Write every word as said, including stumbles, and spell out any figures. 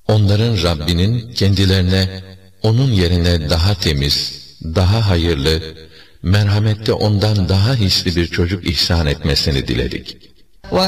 onların Rabbinin kendilerine onun yerine daha temiz, daha hayırlı, merhamette ondan daha hisli bir çocuk ihsan etmesini diledik.